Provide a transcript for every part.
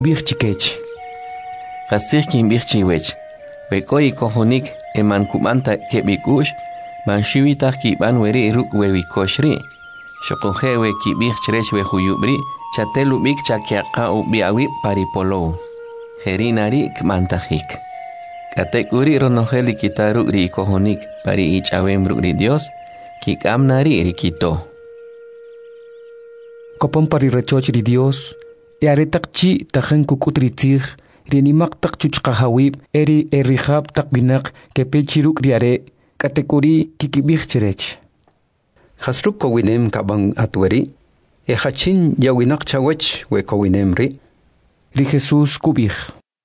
Birchikech. Qasir kin birchiwech. Bekoi kohonik eman kumanta kebikush. Man shiwitah kiban weri ruk wewi koshri. Shokohe we kibirchrech we huyubri. Chatelu bik chakiaka ubiawi paripolo. Herinari kmantahik. Katekuri ronoheli kitaru ri kohonik pari ich awembru ri Dios. Kikamnari rikito. Kopon pari rechoch ri Dios. Yare takchi tajen kukutritzig. Rienimak tak chuchkahawib. Eri erihab tak binak kepechiruk riare. Katekuri kikibirchrech. Hasruk kowinem kabang atweri. Hachin yawinak chawech we kowinem ri. Ri Jesus kubich.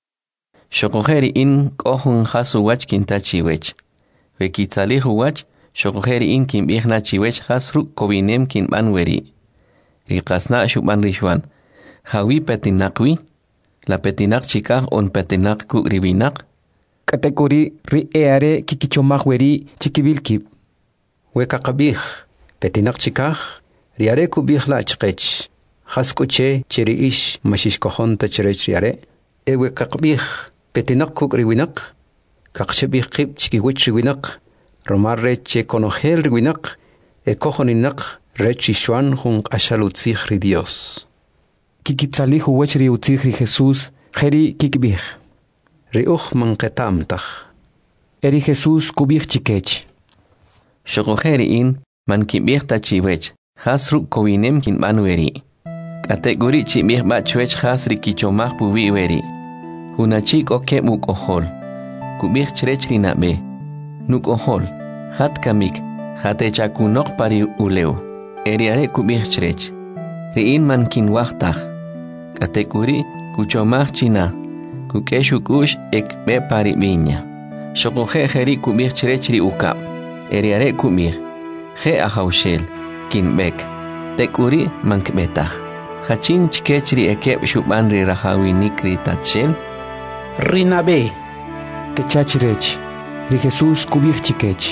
Shokoheri in kohun hasu wach kintachiwech. We kitzalihu wach. Shokoheri in kin bihna chiwech hasruk kowinem kin banweri. Ri kasna shuban rishwan. Hawi petinakwi. La petinak chikah on petinak ku ribinak. Katekuri ri eare kikichomak weri chikibilkib. We kakabih. Petinak chikah. Riare kubih la chkech. Haskuche chiri ish mashish kohon ta chirech riare. Ewe kakabih. Petinak kuk riwinak. Kakshebih kib chikiwich riwinak. Romarre che konohel riwinak. E kohoninak rechishwan hun ashalutzich ri Dios. Kikitzalihu wech ri utzich ri Jesus. Heri kikibih. Riuch manketamtach. Eri Jesus kubih chikech. Shokoheri in man kibih tachiwech. Hasruk kowinem kin banweri. Kategori chibih bachwech hasri kichomach puwi weri. Hunachik oke mukohol. Kubih chrech rinabe. Nukohol. Hat kamik. Hate chakunok pari uleu. Eriare kubih chrech. Riin man kin wachtach. Kategori kuchomach china. Kukeshukush ekbe pari binya. Shokohe heri kubih chrech ri ukap. Eriare kubih. He ahaushel. Kin bek. Tekuri mankbetach. Hachin chkechri ekeb shuban ri rahawi nikri tatshel. Rinabe. Kechachrech. Ri Jesus kubih chikech.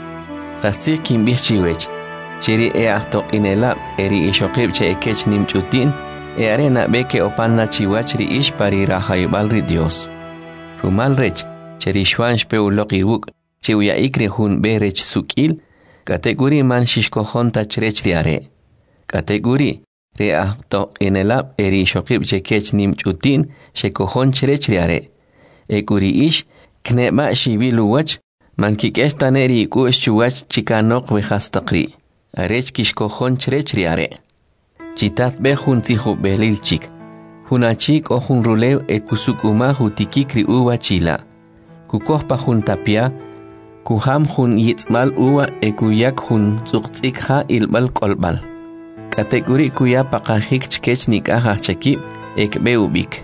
Qasir kin bichiwech. Chiri ahto inelab eri ishokib che ekech nimchutin. Arena beke opanna chiwachri ish pari rahaibal ri Dios. Rumal rech. Cheri shwan shpeuloki wuk. Chiuya ikri hun berech sukil. Kategori man shishkohon tachrech riare. Kategori reahto inelab eri shokib chekech nimchutin shekohon chrech riare. Ekuri ish kneba shibilu wach man kikestaneri kush chuwach chikanok vehastakri. Arech kishkohon chrech riare. Chitat behun tihu belilchik. Hunachik o hun rulew ekusukuma hutikikri uwa chila. Kukohpa hun tapia. Kuham hun yitzmal uwa ekuyak hun tzuqtzik ilbal kolbal. Kategori kuya pakahik chkech nikah chakib ekbe ubik.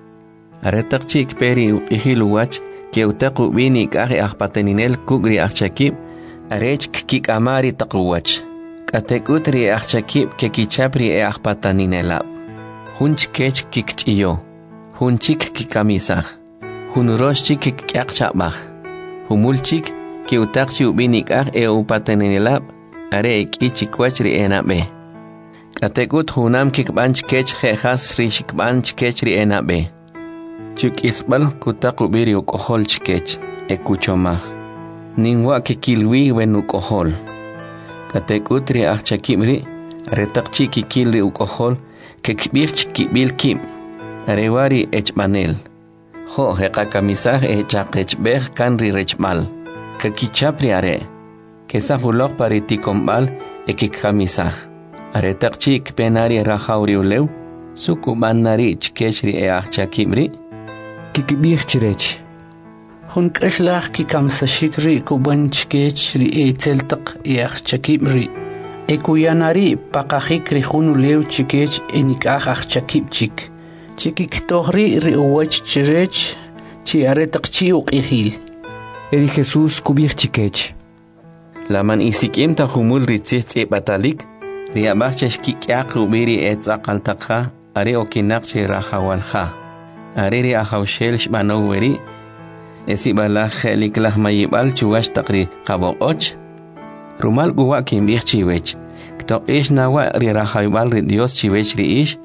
Aretak chik peri uqihilu wach keutak ubi nikah ahpateninel kugri achakib arech kik amari takuwach. Kategutri achakib kekichapri ahpataninelab. Hun chkech kikchiyo. Hun chik kikamisah. Hun rosh chik kikyakchabach. Humulchik ki utakchi ubinik upatenenelab are ichikwachri enabe. Katekut hunam kikbanch kech jejas rishikbanch kechri enabe. Chuk isbal kutak ubiri ukohol chkech ekuchomach. Ninwa kikilwi wen ukohol. Katekutri achakimri retakchi kikilri ukohol kekbirch kibilkim. Arewari echmanel. Ho hekakamisah echakechbeh kanri rechmal. Kakichapri are. Kesahulok pariticombal ekikamisah. Are takchik penari rahauri uleu. Sukuban nari chkechri achakimri. Kikibich chrech. Hun kashlach kikamsashikri kuban chkechri eteltak achakimri. Ekuyanari pakahikri hunuleu chikech enikah achakipchik. Chikik tohri riuwach chrech chi aretakchi uqihil. Eri Jesus kubih chikech. Laman isikim ta humul ritzit batalik. Riabachech kikyak ubiri etzaqaltakha are okinakchi rahawalha. Are ri ahawshel shbanoweri. Esibala heliklah mayibal chuwash takri qaboqoch. Rumal guwa kimbih chiwech. Kto ish nawa ri rahawibal ri Dios chiwech ri ish.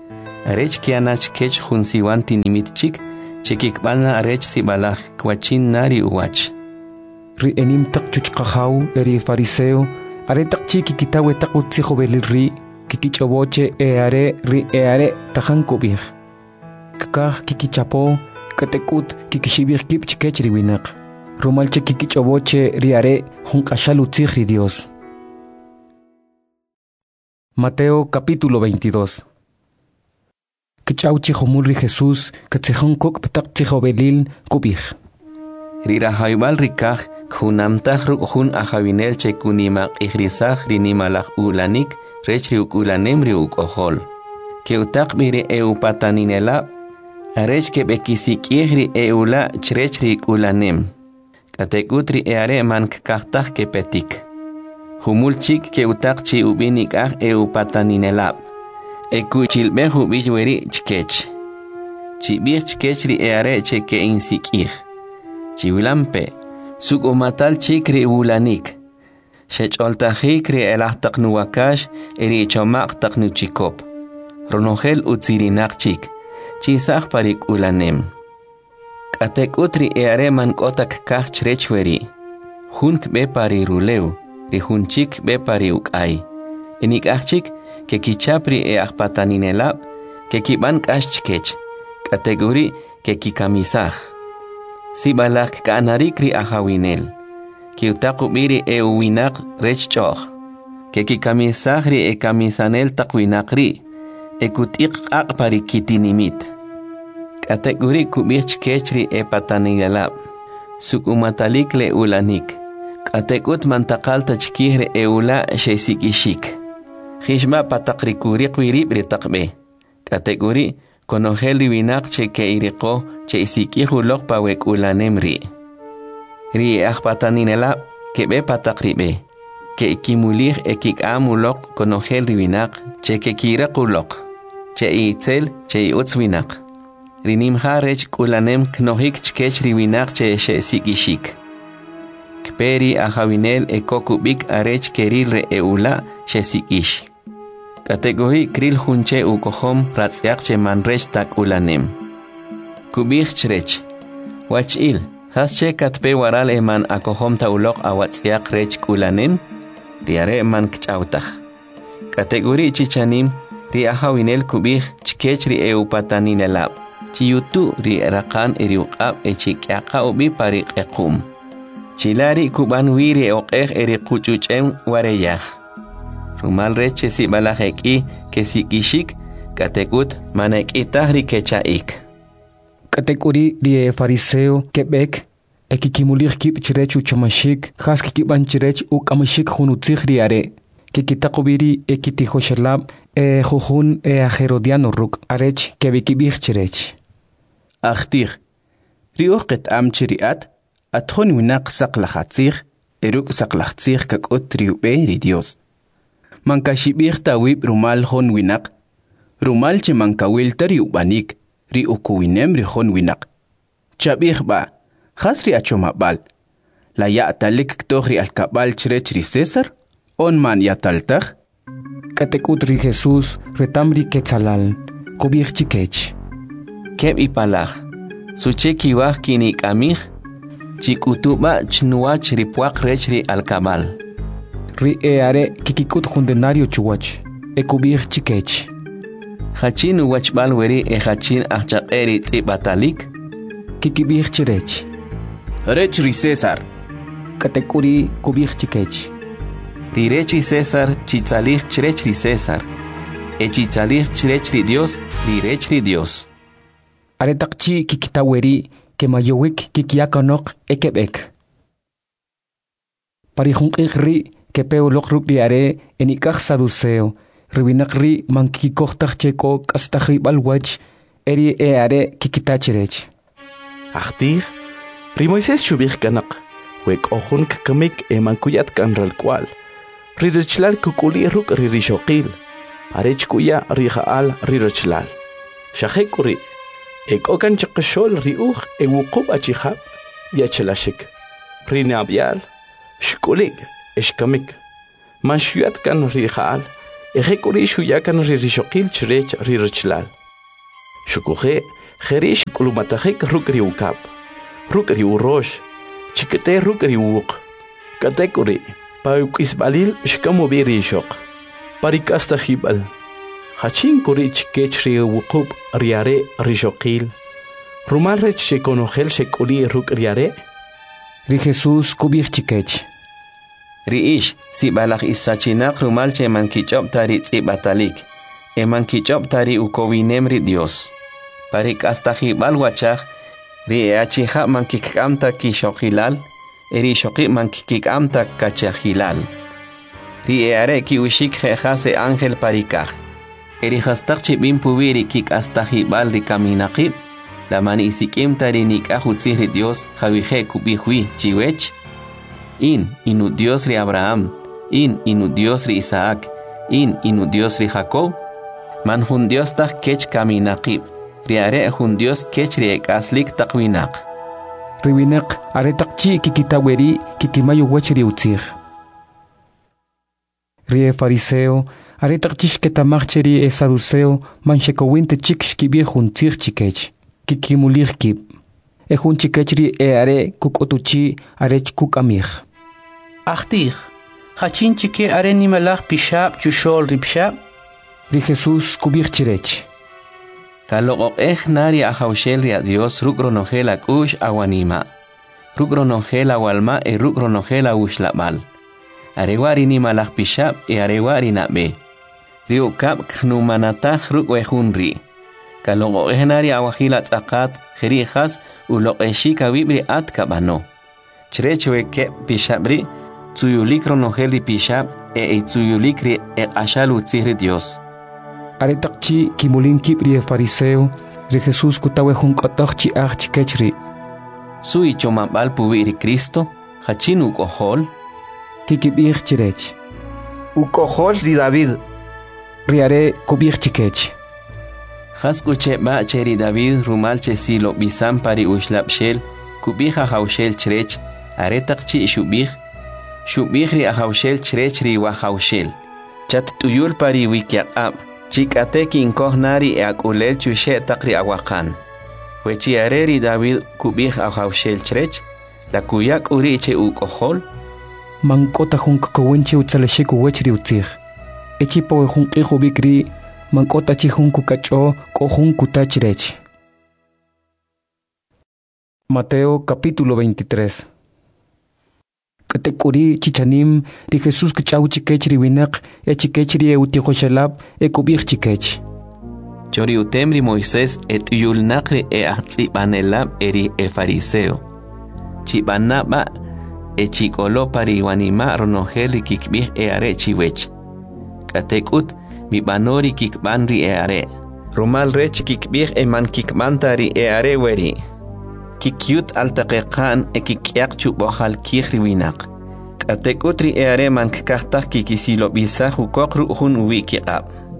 arech kianach kech junsiwan tinimit chik chekikbalna arech sibalaj kwachin nari uwach. Ri enim tak chuchqahaw eri fariseo are tak chi kikitawe tak utzijo belil ri kikichaboche are ri are tajan kubih. Kakaj kikichapo katekut kikishibir kip chikech ri winak. Rumalche kikichaboche ri are junkashal utzij ri Dios. Mateo capítulo 22. Kichauchi homul ri Jesús katzejon kok ptak tzijo belil kubih. Rira haybal rikaj kunamtaj ruk hun ajavinel che kunimak ihrisaj rinimalaj ulanik rech riuk ulanem riuk ohol. Keutak biri eupataninela arech ke bekisik ihri eula chrech riuk ulanem. Katekutri eare man kaktaj ke petik. Humul chik keutak chi ubinik eupataninelab. Eku chilbe hubilweri chkech. Chibir chkech ri eare che ke insik ih. Chiwilampe suk umatal chikri ulanik. Shecholtajik ri elahtak nuwakash eri chomak tak nuchikop. Ronogel utzirinak chik. Chisaj parik ulanem. Katek utri eare man kotak kach chrechweri. Hunk be pari ruleu. Ri hunchik be pari ukay. Enik achik ke kichapri akpataninelab ke kiban kash chkech. Kategori ke kikamisaj. Sibalak kanarikri ahawinel. Kiutaku biri winak rech choch. Keki kamisahri kamisanel takwinakri. Kutik akpari kitinimit. Kategori kubich kechri patanigalab. Sukumatalik le ulanik. Katekut mantakalta chkihre ula shesikishik. Hishma patakrikurik wiribri takbe. Kategori konogel winak che ke iriko che isikihulok pawek ulanemri. Ri akpataninela kebe patakribe. Ke ikimulih amulok konogel winak che ke kirakulok. Che itzel che utzwinak. Rinim harech ulanem knohik chkech riwinak che sikishik. Kperi ahawinel kokubik arech kerilre eula sikish. Kategori kril hunche ukohom ratzyak che manrech tak ulanem. Kubich chrech. Wachil, hasche katpe waral eman akohom taulok awatzyak rech ulanem, riare man kchautach. Kategori chichanim, ri ahawinel kubich chkech ri eupataninelab. Chiyutu ri rakan eriukab echikyaka ubi parik ekum. Chilari kuban wiri oqej eri kuchuchem wareyah. Rumal reche si balajeki ke sikishik katekut manek itahri kechaik. Katekuri ri fariseo kebek ekikimulir kip chirech uchamashik has kikiban chirech ukamashik hunutzig riare kikitakubiri ekitihoshalab jujun aherodiano ruk arech kebikibich chirech. Achtir riuqet amchiriat atjon winak saqlahatzig eruk saqlahtzig kakot riube ri Dios. Mankashibir tawib rumal hon winak. Rumal che mankawil tari ubanik ri ukuwinem ri hon winak. Chabir ba, khasri achomabal. La ya'talik ktohri alkabal chrech ri César, on man yataltag. Katekut ri Jesús retamri ketzalal, kubir chikech. Keb ipalaj, sucheki waj kinik amij, chikutuba chnuach ripuak rech ri alkabal. Ri eare kikikut jundenario chuwach, kubir chikech. Hachin wachbal weri hachin achaqeri tzibatalik, kikibir chirech. Rech ri César. Katekuri kubir chikech. Ri rechi César chitzalij chrech ri César. Chitzalij chrech ri Dios, ri rech ri Dios. Aretakchi kikitaweri ke mayowik kikiakanok ekebek. Parijunqig ri ke peolok ruk diare enikaj saduceo. Riwinak ri mankikikohtach cheko kastaji balwach eri eare kikitachirech. Achtir, ri Moisés shubich kanak, wek ohun kakamik mankuyat kanral kwal. Ri rechlal kukuli ruk ri rishokil, arech kuya ri jaal ri rechlal. Shahekuri, okan chakashol ri wukub achihab, yachelashik. Ri nabial, shkulig, eshkamik. Man shuyat kan ri jaal, Ejekuri shuyakan ri rishokil chrech ri rechlal. Shukuje, Jerish Kulumatahik Rukriu Kap, Rukriu Rosh, Chikete Rukriu Wuk, Katekuri, Pauk Isbalil Shkamubiri Shok, Parikasta Hibal, Hachin Kurich Kechri Wukub Riare Rishokil, Rumalrech Shekonogel Shekuli Rukriare, Ri Jesús kubir chikech. Riish, si balak isachinak rumalche mankichop tari tzibatalik, mankichop tari ukowinem ri Dios. Parik hasta hibal wachach, ri eachija mankikamta kishokilal, eri shoki mankikamta kachahilal. Ri eare ki ushik jejase ángel parikaj. Eri hastak chibim pubiri kik hasta hibal ri kaminakib, la mani isikim tari nikajutzih ri Dios, javije kubihui chiwech. Inu Dios ri Abraham, inu Dios ri Isaac, inu Dios ri Jacob, man hun Dios tak kech kaminakib, riare hun Dios kech ri ekaslik takwinak. Riwinak are takchi kikitaweri kikimayo wech ri utzir. Ri fariseo are takchish ketamacheri e saduceo man shekowinte chik shkibie hun tzir chikech, kikimulir kib. E hun chikechri e are kukotuchi are kukamir. Achtir, Hachin chike are nimalach pishab chushol ripshab. Ri Jesús kubir chirech. Kalogok nari ahaushel ri a Dios rukronogel akush awanima. Rukronogel awalma e rukronogel awushlabal. Arewari nimalach pishab e arewari nabe. Riukab knumanatach rukwehunri. Kalogok nari awahilat zakat jerijas ulokeshika wibri at kabano. Chirechweke pishabri. Tsuyulik ronogeli pishab e tsuyulikri e ashalu tzihri Dios. Are takchi kimulin kibri e fariseo, ri Jesús kutawe hun kotochi ach kechri. Sui chomabal pubiri Cristo, hachin ukohol. Kikibir chirech. Ukohol ri David. Riare kubir chikech. Haskuche ba cheri David rumalche silo bisam pari ushlapshel, kubija haushel chirech, are takchi shubih. Shubihri ahaushel chirechri wa haushel. Chat tuyul pari wikiab. Chikate kinkohnari e akulel chushe takri awakan. Wechi areri David kubih ahaushel chirech. La kuyak uriche ukohol. Mankota hun kakawinche utsaleshiku wechri utzir. Echipo we hun ihu bikri. Mankota chi hun kukacho ko hun kutachirech. Mateo capítulo 23. Katekuri chichanim ri Jesús kchau chikech ri winak e chikech ri utikhoshalab e kubir chikech. Chori utemri Moisés et yulnakri e ahtzibanelab eri e fariseo. Chibanaba e chikolo pari wanima ronogeli kikbih e are chiwech. Katekut mi banori kikbanri e are. Rumal rech kikbih e man kikmantari e are weri. Kikyut altaqiqan e kikyak chubohal kihri winak. Katekutri e are man kakahtak kikisilo bisa hukok ruhun wikiqab.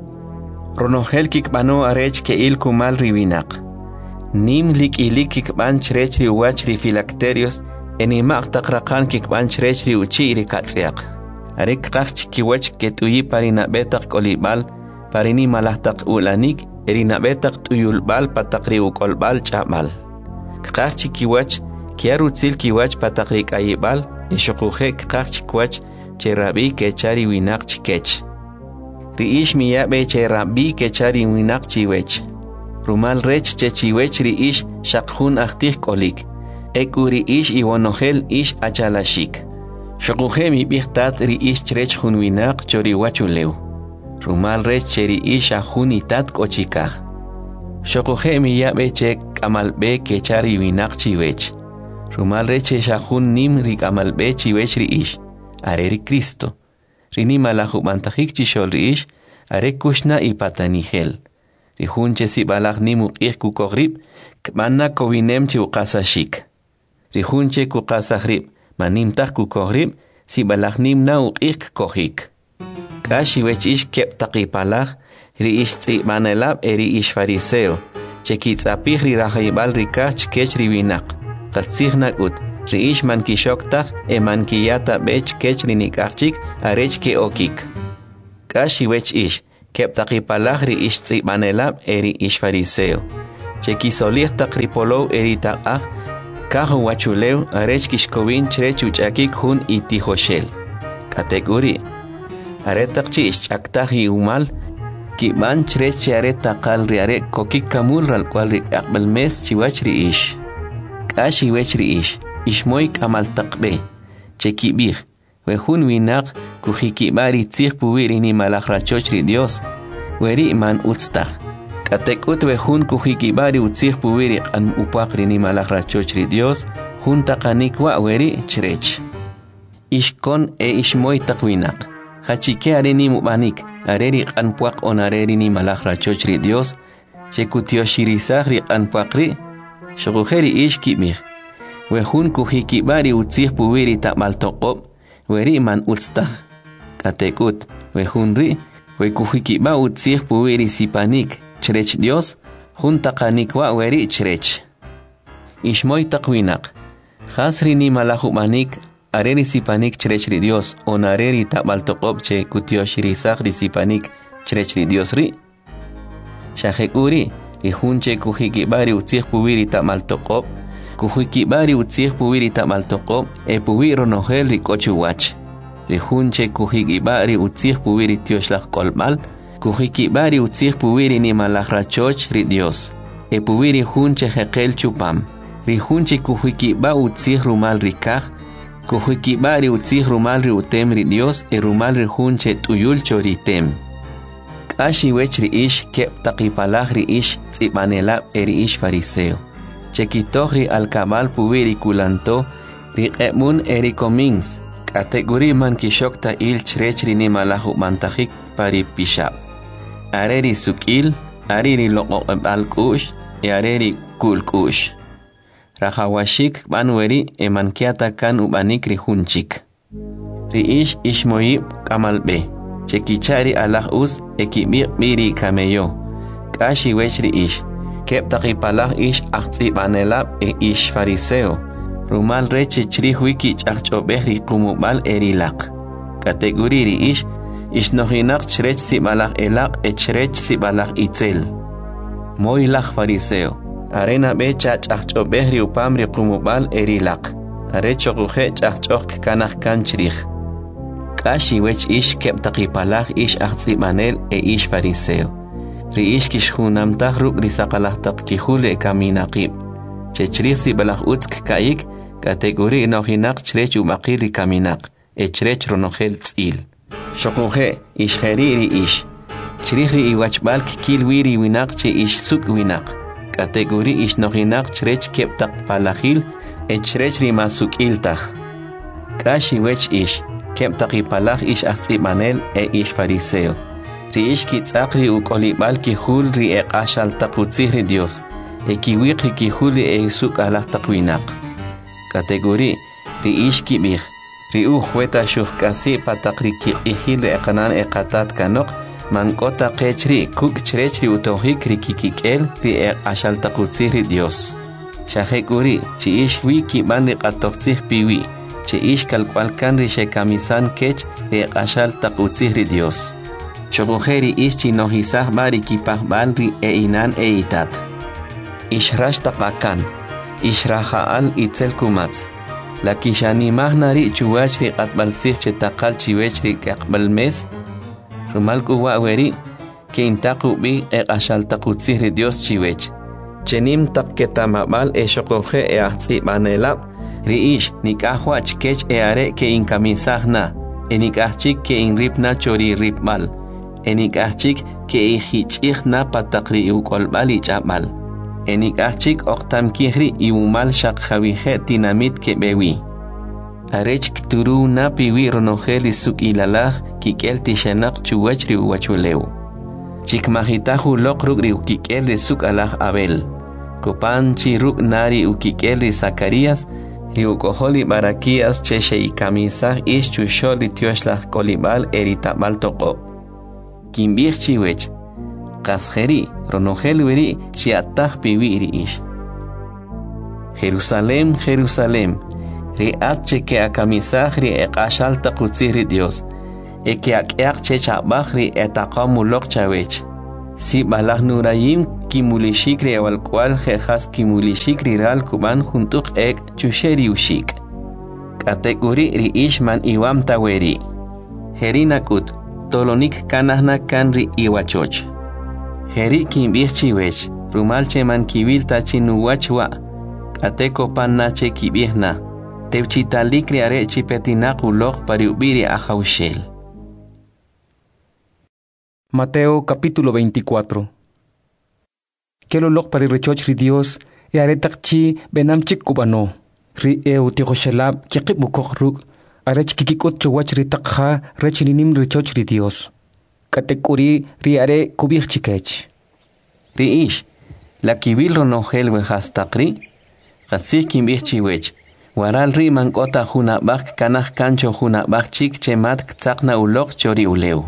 Ronogel kikbano arech ke il kumal riwinak. Nim lik ilik kikban chrechri wachri filacterios enimak takraqan kikban chrechri uchiri katsiak. Arek kachch kiwach ketuyi parina betak kolibal parini malahtak ulanik erina betak tuyulbal patakri ukolbal chabal. Kachchi kiwach kiarutzil kiwach patakrik ayibal yeshokuje kachchi kiwach cherabi kechari winak chikech. Riish miyabe cherabi kechari winak chiwech. Rumal rech chechiwech riish shakhun ahtih kolik. Ekuri ish iwonogel ish achalashik. Shokuje mi bihtat riish chrech hun winak chori wachuleu. Rumal rech cheri ish ahun itat kochikah. Shokuje mi yabe chek amalbe kechari winak chiwech. Rumal reche shahun nim rik amalbe chiwech riish. Are Cristo. Rinima la hubantajik chishol riish. Are kushna y patanigel. Rihunche si balak nimu kukogrib. Kmana kovinem chiukasashik. Rihunche kukasahrib. Manim tak kukogrib. Si balak nim na ukik kohik. Kashiwech ish kep takipalak. Riish tzibmanelab riish fariseo. Chekitz apih ri rahayibal rikach kech riwinak. Katzignak ut. Riish man kishoktak man kiyata bech kech rinikachik arech ke okik. Kashi wech ish. keptaqipalaj ri ish tz'ibanelab eri ish fariseo. Chekisolih taqripolow eri taqaj kajo wachulew arech kishkowin chrech uchakik hun itijoshel. Kategori aretaqchi ishchaktaj umal kiban chrech chare taqal riare kokik kamul ralkwal ri aqbel mes chiwach ri ish. Kashi wech ri ish ishmoy kamal taqbe. Chekibij wehun winaq kujikibari tzij puwiri ni malakrachoch ri Dios weri man utztaj. Katekut wehun kujikibari utzij puwiri qan upaqri ni malakrachoch ri Dios hun taqanikwa weri chrech. Ishkon ishmoy taqwinaq. Hachike areni mubanik areri qan puaq on areri ni malakrachoch ri Dios chekutioshirizaj ri qan puaqri shugujeri ish kibij. Wehun kujikibari utzij puwiri taqmal toqob weri man utztaj. Katekut wehun ri wekujikiba utzij puwiri sipanik chrech Dios hun taqanikwa weri chrech. Ishmoy taqwinaq hasri ni malajubanik areri sipanik chrech ri Dios on areri taqmal toqob che kutioshirizaj ri sipanik chrech ri Dios ri shajekuri rihun che kujikibari utzij puwiri taqmal toqob kujikibari utzij puwiri taqmal toqob puwiro nojel ri kochuwach. Rihun che kujikibari utzij puwiri tioshlaj kolbal kujikibari utzij puwiri ni malakrachoch ri Dios puwiri hun che jeqel chupam. Rihun che kujikiba utzij rumal ri kaj kujikibari utzij rumal ri utem ri Dios rumal ri hun che tuyul choritem. Kashi wech ri ish kep taqipalaj ri ish tz'ibanelab eri ish fariseo. Chekitoj ri alkabal puwiri kulanto ri qemun eri komins kategori man kishokta il chrech ri ni malajubantajik pari pishab. Areri sukil ariri loqoqebal kush areri kul kush. Rajawashik banweri emankiata kan ubanik ri hunchik. Ri ish ishmoyib kamalbe. Chekichari alaj us ekibir biri kameyo. Kashi wech ri ish. Kep taqipalaj ish aqtzibanelab ish fariseo. Rumal reche chrij wiki ch'aqch'obej ri qumubal erilaq. Kategori ri ish ishnojinak chrech sibalaj elaq chrech sibalaj itzel. Moylaj fariseo. Arena be ch'aqch'obej ri upam ri qumubal erilaq. Are choquje ch'aqch'oq kanaj kan chrij. Kashi wech ish kep taqipalaj ish aqtzibanel ish fariseo. Ri ish kishjunamtaj ruk ri saqalaj taqkijule kaminaqib. Chechrij sibalaj utzk kaik kategori nojinak chrech umaqir ri kaminaq chrech ronojel tz'il. Shokuje ishjeri ri ish. Chrij ri iwachbal kikil wiri winaq che ish suk winaq. Kategori ish nojinak chrech kep taqpalajil chrech ri masukiltaj. Kashi wech ish kep taqipalaj ish aqtzibanel ish fariseo. Ri ish kitz'aq ri uk'olib'al kijul ri q'axal taqutzij ri Dios kiwiq ri kijul ri suk alaj taqwinaq. Kategori ri ish kib'ij ri jueta xujk'asi pataq ri kiq'ijil ri qanan qatat kanoq mank'ota qech ri kuk' chrech ri utojik ri kikik'el ri q'axal taqutzij ri Dios. Xajek'uri chi ish wi kib'an ri q'atoqtzij piwi chi ish kalk'walkan ri xekamisan kech ri q'axal taqutzij ri Dios. Chogojeri ish chinojizaj bari kipajbal ri inan itat. Ishrash taqakan. Ishrajaal itzel kumatz. La kishanimaj nari chuwach ri qatbaltzij che taqal chiwech ri qaqbal mes. Rumal kuwa weri ke intaqu bi q'axal taqutzij ri Dios chiwech. Chenim taqketamabal shoqoje aqtzibanelab ri ish nikajwach kech are ke inkamisaj na. Enikajchik ke inripna chori ripbal. Enikajchik ke ihich'ij na pataqri uk'olb'al ich'ab'al. Enikajchik oqtamkijri iumal xaqjawije tinamit ke'bewi. Arech kturu na piwi ronojel isuk ilalaj kik'el tixanaq chuwach ri uwachulew. Chikmajitaaj uloq ruk' ri ukik'el ri suk alaj Abel. Kopanchi ruk' nari ukik'el ri Zacarías ri uk'ojol ri Baraquías che xeikamisaj ish chuxol ri tioxlaj kolib'al eritab'al toqob. Kimbij chiwech qasjeri ronojel weri xiataj piwi ri ish. Jerusalén, Jerusalén, ri atche ke akamisaj ri q'axal taqutzij ri Dios. eke ak'eaq che chaqbaq ri etaqamuloq chawech. Si balaq nurayim kimulishik ri awalkwal jejas kimulishik ri ral kuban juntuq ek chusheri ushik. Kategori ri ishman iwam taweri. Herinakut tolonik kanahna kan ri iwachoch. Heri kimbih chiwech rumal cheman kibil tachinuwachwa. Kateko panna che kibihna. Teuchitalik ri are chipetinaq ulok pariubiri ajaushel. Mateo capítulo 24. Que lo lok pari rechoch ri Dios e aretak chi benam chik kubano. Ri tikhoshalab chikip bukokruk arech kikikot chowach ri takha rechininim rechoch ri Dios. Katekuri ri are kubich chikech. Ri ish la kibil ronogel wehastakri kasik kimbich chiwech. Waral ri mankota huna bak kanah kancho huna bak chik chemat ktsakna ulok chori uleu.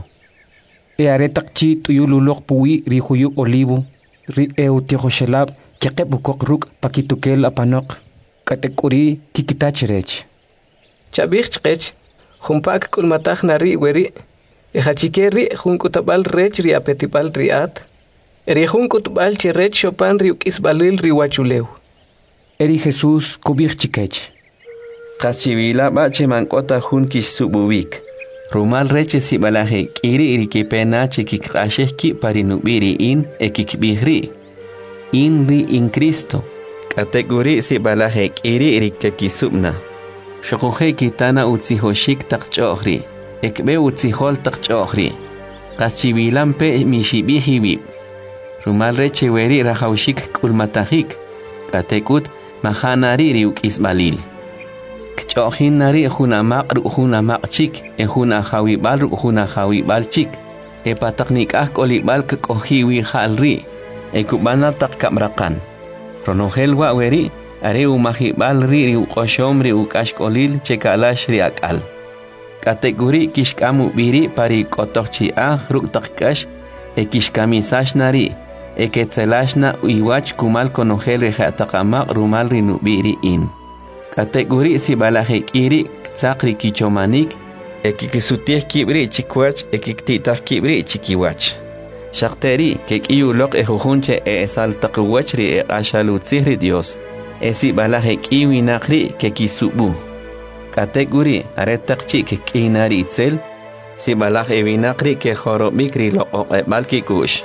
E aretak chi tuyululok puwi ri huyu olivo, ri tikhoshalab chikip bukokruk pakitukel apanok. Katekuri kikitachirech. Chabich chkech, humpak kulmatach nari weri, echachikeri junkutabal rech ri apetipal riat, eri junkutbal chirech chopan ri ukisbalil ri wachuleu. Eri Jesús kubich chikech. Kachivila bache mankota jun kisububik. Rumal reche si balaje kiri irikipena chikikasheki parinubiri in ekikbihri. In ri in Cristo. Kategori si balaje kiri irikakisubna. Shokoje kitana utzihoshik takchohri. Ekbe utzihol takchohri. Kachivilampe mishibihibib. Rumal reche weri rahaushik kulmatahik. Katekut mahanari riuk isbalil. Kchohin nari hunamak ruhunamak chik. Hunahawibal ruhunahawibal chik. Pataknik kolibal kohiwi halri. Ekubana takkamrakan. Ronogel wa weri are umahibal ri uqoshom ri ukashkolil chekalash ri akal. Kategori kishkamu biri pari kotochi ruk takkash kishkamisash nari eketzelashna iwach kumal konogel ri hatakamak rumal ri nubiri in. Kategori si balaje kiri ksakri kichomanik ekikisutieh kibri chikwach ekiktitah kibri chikiwach. Shakteri kekiyulok ejujunche esaltakwachri ashalutzihri Dios. Esi balaje kiwinakri kekisubu. Kategori aretakchi kekinari itzel. Si balaje vinakri ke jorobikri lo oqebalki kush.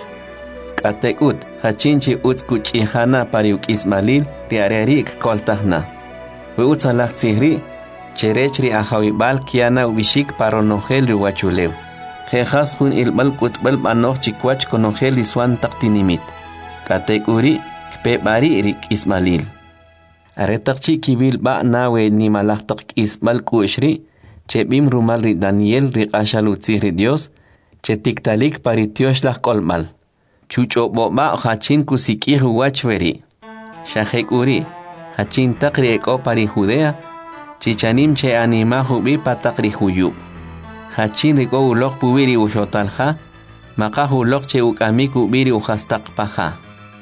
Katekut hachinchi utskuchihana pariuk ismalil riarerik koltahna. Weutsalak tsihri cherechri ahawibal kiana ubishik paronogel riwachulew. Jejas hun ilbal kutbal banoch chikwach konogel iswan taktinimit. Kategori kpebari rik ismalil. Aretakchi kibil ba nawe ni malaktak isbal kushri chebim rumal ri Daniel ri ashalutzi ri Dios chetiktalik paritioshlah kolmal. Chucho boba hachin kusikihu wachveri. Shahekuri hachin takri eko pari Judea chichanim che anima hubi patakri huyub. Hachin riko ulok pubiri ushotalha, makahu ulok che ukamiku biri uhastakpaha.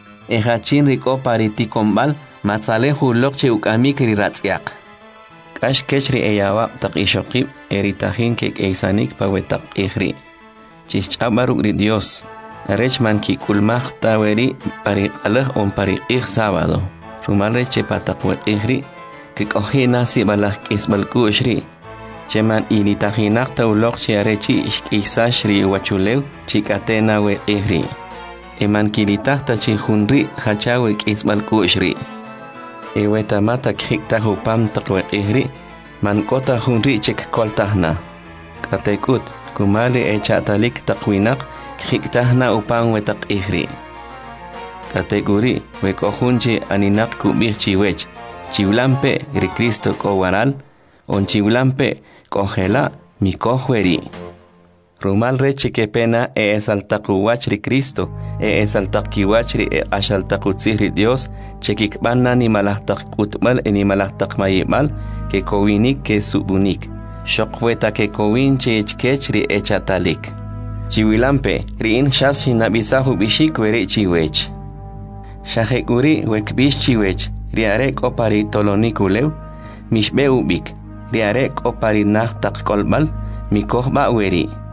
Hachin riko paritikombal, matzalehu ulok che ukamikri ratsiak. Kash kechri eyawa tak ishokib, eritahin kek eisanik pawetak ihri. Chichabaruk ri Dios, rechman ki kulmach taweri pariqalah on pariqih sábado. Rumalre che patakwe ihri, kek ohina si balak isbalku ishri. Cheman initahinak taulok chiarechi ishkisashri wachulew chikatena we ihri. Eman kilitah tachihunri hachawe kisbalku ishri. Ewetamata khikta hupam takwe ihri, mankota hunri chik koltahna. Katekut kumali echatalik takwinak khiktahna upang wetak ihri. Kategori wekohunchi aninak kubih chiwech, chiwlampe ri Cristo kowaral, on chiwlampe kohela mi kohweri. Rumal reche que pena esaltakuwachri Cristo, esaltakiwachri ashaltakutzihri Dios, chekikbana ni malahtakutmal ni malahtakmayimal, que kowinik que subunik. Shokweta que kowin chechkechri echatalik. Chiwilampe, riin shasi nabisahu bishikweri chiwech. Shahekuri wekbish chiwech, riarek opari tolonikulew, mishbe ubik. Riarek opari nahtak kolbal, mikohba weri.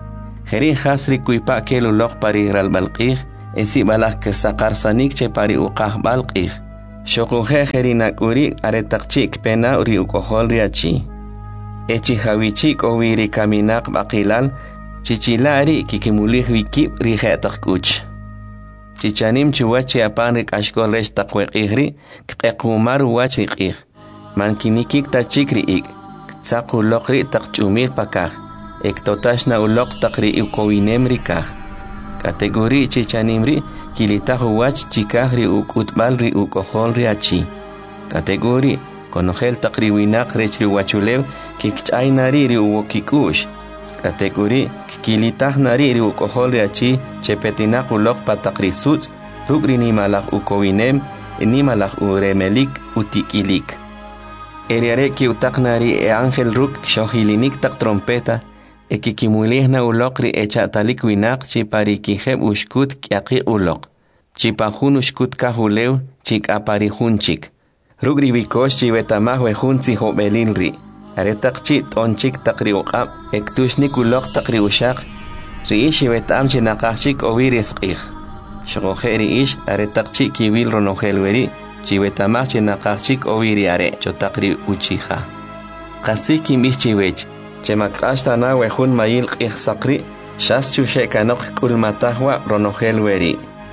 Jeri hasri kuipa kelu lok pari ralbalqih, esi balak kesaqarsanik che pari uqah balqih. Shokuhe jeri nakuri aretaqchik pena uri ukohol riachi. Echi hawichik owiri kaminak bakilal, chichilari kikimulih wikip rihetaq kuch. Chichanim chuwachi apanrik ashkolesh taqweqihri, kqequmar wachriqih. Mankinikik tachikriik, ktsaku lokri taqchumir pakah. Ektotashna ulok taqri ukowinem rikah. Kategori chichanimri kilitahu wach chikahri ukutbalri ukohol riachi. Kategori konogel taqri winak rechri wachulew kikchaynari ri uwokikush. Kategori kilitahnari ri ukohol riachi chepetinak ulok pataqri suts rugri nimalak ukowinem nimalak uremelik utikilik. Eriare ki utaknari angel ruk shohilinik tak trompeta ekikimulihna ulokri echatalik winak chipari kijeb ushkut kiaqi ulok. Chipahun ushkut kahulew chik apari hunchik. Rugri bikosh chibetamah wehunzi hobelilri. Aretak chit onchik takri uqab ektushnik ulok takri ushak. Riishi betam chinakachik oviris qih. Shogoje riish aretak chik kibil ronohelweri chibetamah chinakachik oviri are chotakri uchiha. Qasik kimbichchiwech. Chemakashtana wehun mayil qih sakri shas chushe kanok kulmatahwa ronohelweri.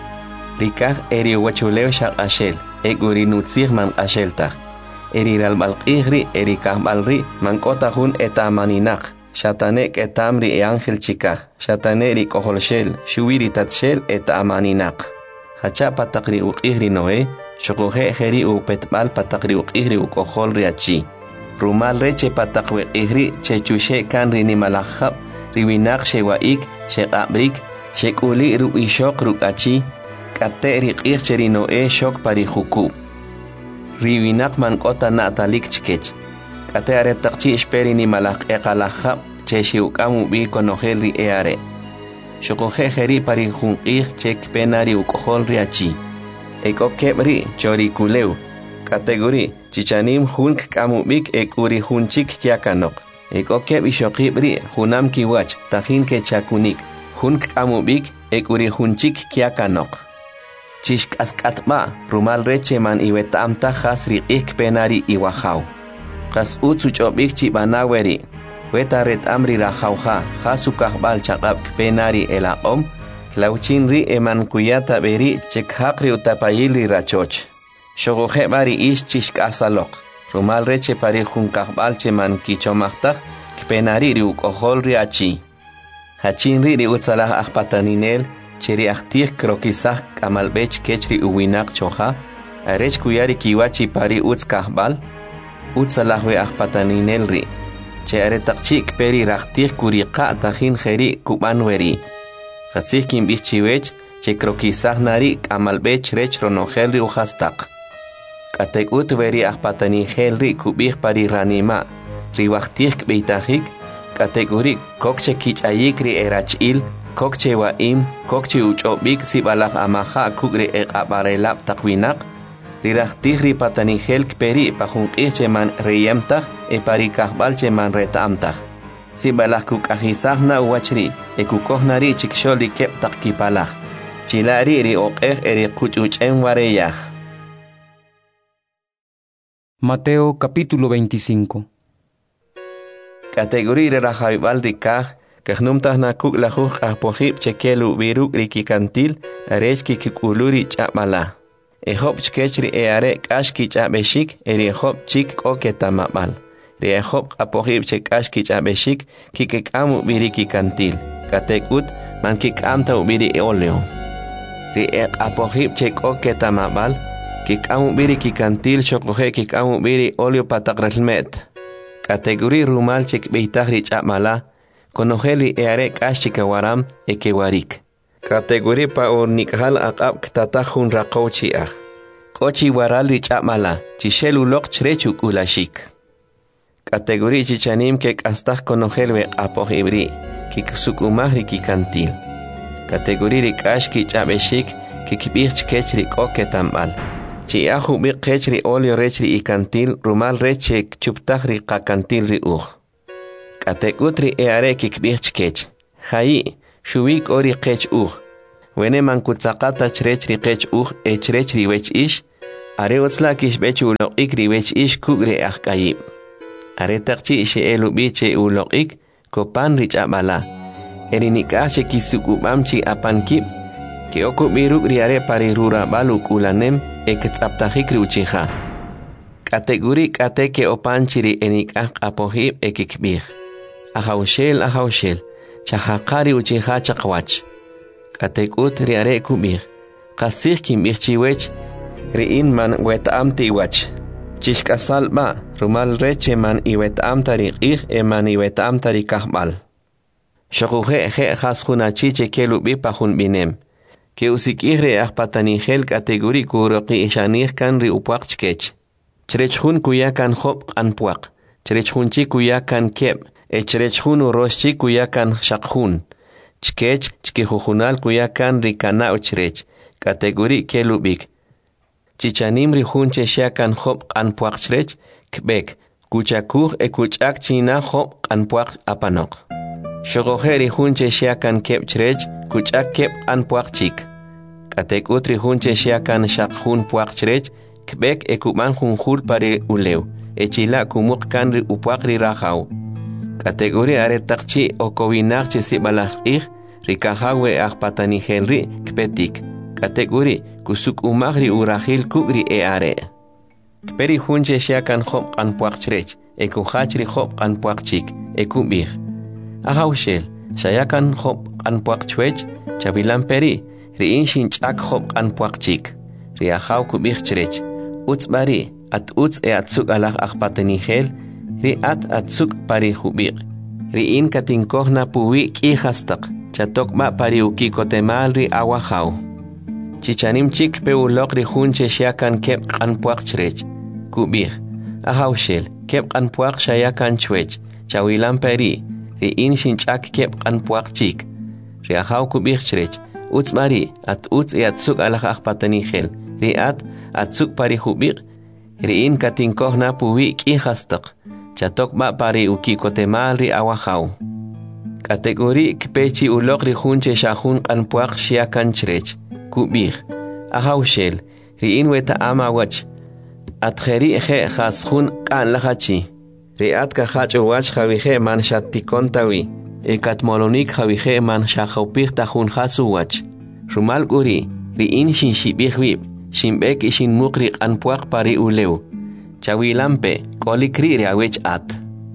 Rikah eri wachulew shak ashel eguri nutzir man asheltah. Eri ralbalqihri eri kahbalri man kotahun etamaninak. Shatanek etamri e angel chikah. Shataneri koholshel shuwiri tatshel etamaninak. Hacha patakri uqihri noe. Shokuhe jeri upetbal patakri uqihri ukohol riachi. Rumal reche patakwe ihri chechushe kan rini malahab riwinak shewaik shekabrik shekuli ru ishok rukachi kate riqih cherino shok pari huku riwinak man kota natalik chkech kate aretakchi esperi ni malak ekalahab cheshiukamu bi konogel ri eare shokoje jeri pari hunqih chek penari ukohol riachi ekokebri chori kuleu kategori chichanim hunk kamubik ekuri hunchik kiakanok. Ekokeb ishokibri hunam kiwach tahin ke chakunik. Hunk kamubik ekuri hunchik kiakanok. Chishk askatma rumal reche man iwetamta hasri ik penari iwahaw. Kas utsuchobik chibanaweri. Wetaret amri rahawha hasukahbal chakab penari elaom. Klauchinri eman kuyata beri chekhakri utapayili rachoch. Shogoje bari ish chishk asalok. Rumal reche pari junkahbal cheman kichomachtak kpenari ri ukohol riachi. Hachinri ri utsalah ahpataninel cheri ahtir krokisah kamalbech kechri uwinak choha. Arech kuyari kiwachi pari utskahbal. Utsalahwe ahpataninel ri. Che aretakchik peri rahtir kuriqa tahin jeri kubanweri. Khasih kimbichiwech che krokisah nari kamalbech rech ronogel ri uhastak. Katek utveri ahpatani helri kubih pari ranima riwachtih kbeitajik kategori kokche kichayik ri erachil kokche waim kokche uchobik sibalak amaha kugri eqabarelap takwinak rirachtih ri patani hel kperi pahunqih cheman reyamtah e pari kahbal cheman retamtah sibalak kukajisahna uwachri ekukohnari chiksholi kep takkipalah chilari ri oqeh eri kuchuchen wareyah. Mateo capítulo 25. Categoría rajaibal rikah, kahnumtah nakuk lahuh ahpohib chekelu biruk rikikantil, arechki kikuluri chapmala. Ehop chkechri eare kashki chapeshik, erehop chik oketamabal. Rehop apohib chekashki chapeshik, kikekamu birikikantil. Katekut man kikamta ubiri eoleo. Riek apohib chek oketamabal. Kikamu biri kikantil shokoje kikamu biri olio patakrelmet. Kategori rumal chek beitahri chapmala, konogeli eare kashika waram ekewarik. Kategori pa ornikhal akab ktatahun rakochi ah. Kochi warali chapmala, chishelu lok chrechuk ulashik. Kategori chichanim kek astah konogelwe apohibri, kiksukumahri kikantil. Kategori rikashki chapeshik, kikibich kechri oketambal. Chiahu bi kechri olio rechri ikantil rumal reche chuptahri kakantil ri Katekutri eare kikbich kech. Hai shuwik ori qech wene man kutsaqata chrech ri qech chrech ri wech ish are otzla kish bech uloqik ri wech ish kugri ahkayib are taqchi ishe elubi che uloqik kopan rich abala erinika che kisukubam chi apankib ke okubiruk ri are pari rura baluk ulanem eketsaptajik ri uchinja kategori kate ke opan chiri enikah apohib ekikbih ahawshel chahaqari uchinja chaqwach katekut ri are kubih qasih kimbih chiwech riin man wetam tiwach chishkasal ba rumal reche man iwetam tariqih man iwetam tarikahbal shokuje je khaskhuna chiche kelubi pahun binem ke usikih re ahpatanihel kategori kuroqi ishanih kan ri upaq chkech chrechhun kuyakan khob anpuaq chrechhunchi kuyakan keb chrechhun uroshchi kuyakan shaqhun chkech chkihujunal kuyakan rikana uchrech kategori kelubik chichanim rihunche shakan khob anpuaq chrech kbek kuchakuj kuchak china khob anpuaq apanok shogoje rihunche shakan keb chrech kuchak keb anpuaq chik katekut rihunche shakan shaqhun puaq chrech kbek ekuban junjur pare ulew echila kumuk kan ri upuaq ri rajaw kategori are taqchi okowinak chesi balaqih rikahawe ahpatanihel ri kpetik kategori kusuk umagri urahil kugri are kperi hunche shakan khob anpuaq chrech ekuhachri khob anpuaq chik ekubih ahawshel shayakan khob anpuaq chwech chavilan peri riin shinchak khob anpuaq chik riahaw kubih chrech utzbari at utz atsuk alaq ahpatanihel ri atsuk pari hubir riin katinkohna puwi kihastaq chatokma pari ukikotemal ri awahaw chichanim chik peuloq ri hunche shakan keb anpuaq chrech kubir ahawshel keb anpuaq shayakan chwech chawilan peri riin shinchak keb anpuaq chik riahaw kubir chrech utzbari at utz atsuk alaq ahpatanihel ri atsuk pari hubir riin katinkohna puwi kihastaq chatokma pari ukikotemal ri awahaw kategori kpechi uloq ri hunche shahun anpuaq shayakan chrech kubir ahawshel riin weta amawach atkheri khe khaskhun kan lahachi riat ka khach wach khawihe man shattikontawi ekatmolonik khawihe man shahopih tahun khasuwach rumal guri riin shinshibihwi shimbek ishin mukri anpuaq pari ulew chawilampe kolikri riawech at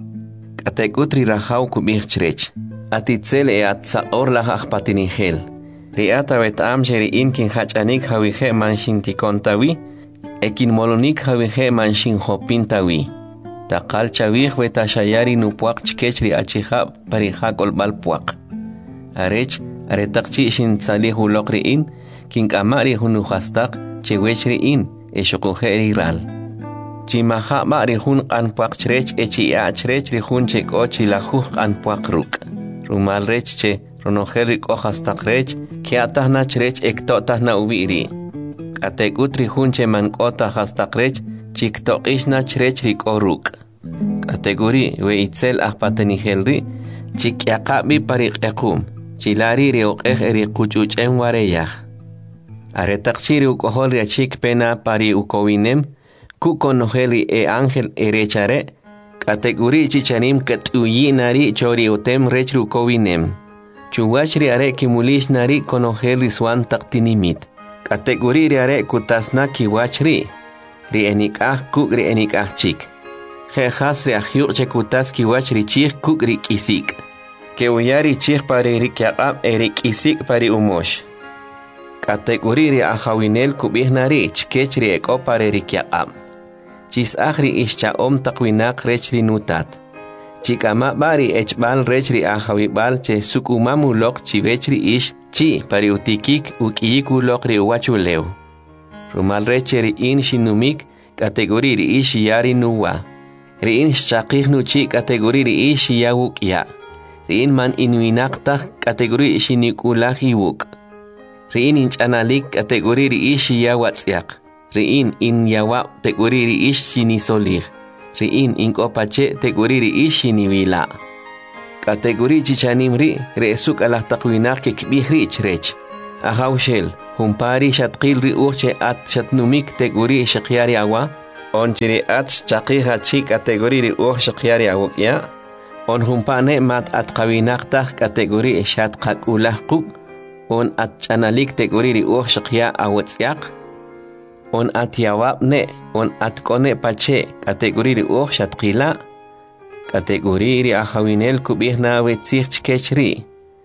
katekutri rahaw kubih chrech atitzel atsaor lahaq patinihel riata wetam sheriin kin hachanik hawihe man shintikontawi ekin molonik hawihe man shinhopintawi taqal chawih weta shayari nupuaq chkech ri achihab parihakol balpuaq aretaqchi shin tsalih uloq riin kin kamari hunuhastaq chewech riin eshokuhe ral chimaha mari hun anpuaq chrech echia chrech ri hun chek ochi la huq anpuaq ruk rumal rech che ronojerik ohastaq rech kiatahna chrech ektotahna ubiri katekutri hunche man kota hastaq rech chiktoqishna chrech rik oruk kategori we itzel ahpatanihel ri chikyaqabi pariq equm chilari ri oqej eri quchuchen wareyah aretaqchiri ukohol ri chik pena pari ukowinem kukonoheli ángel erechare kategori chichanim katuyinari chori utem rech rukowinem chuwachri are kimulish nari konoheli swan taqtinimit kategori ri are kutasna kiwachri ri enikah kugri enikah chik khas ri ahyuq chekutas kiwachri chik kugri kisik keuyari chik pari ri kyaqab eri kisik pari umosh kategori ri ahawinel kubihnari chkech ri eko pari ri kyaqab chis akhri ischa taqwinaq rech ri nutat chikama bari echbal rech ri ahawibal che sukumamu lok chivech ri ish chi pari utikik ukiyiku lok ri wachulew rumal rech ri in shinumik kategori ri ish yari nuwa ri in shaqih nu chi kategori ri ish yawuk ya ri in man inuinaqtaq kategori shinikulaj iwuk ri in inchanalik kategori ri ish yawatsiaq riin in yawa teguriri ish sinisolih riin in kopache teguriri ish sinivila categoría chichanim ri reesuk alah taqwinak ke kibih ri chrech. Ahawshel, humpari shatqil ri urche at shatnumik teguri shakyari awa, on chiri at chaqiha chi categoría ri ur shakyari awakya, on humpane mat at qawinaqtaq categoría shatqak ulahquk, on at chanalik teguri ri ur shakya awatsiaq, on at yawabne, on at kone pache categoría ri ur shatqila, categoría ri ahawinel kubihna wetzich chkechri.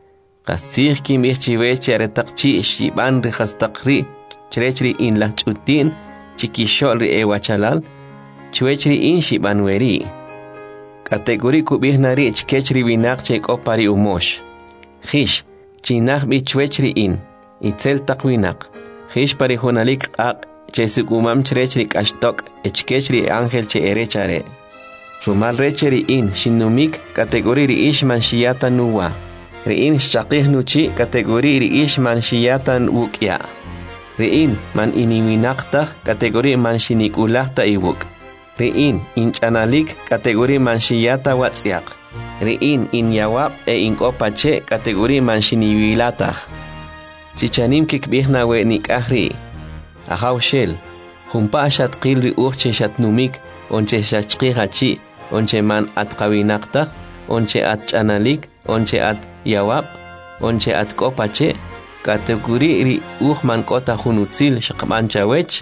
Qasih kim ihchiwechi aretaqchi shiban ri khastaqri chrechri in la chutin chikishol ri ewachalal chwechri in shiban weri. Categoría kubihna ri chkechri winaq chek opari umosh. Khish chinaq bi chwechri in itzel taqwinaq. Khish pari hunalik aq chesugumam chrechri kashtok echkechri angel che erechare. Rumal recheri in shinumik categoría ri ishman shiyata nuwa. Riin shaqih nuchi categoría ri ishman shiyatan wukya. Riin man iniminaqtaq categoría man shinikulaqta iwuk. Riin inchanalik categoría man shiyata watsiaq. Riin inyawab inkopache categoría man shiniwilataq. Chichanim kikbihna we nikahri. Ahawshel, humpa shatqil ri urche shatnumik onche shachqihachi onche man atqawinaqtaq onche atchanalik onche at yawab onche at kopache categoría ri man kota hunutzil shaqman chawech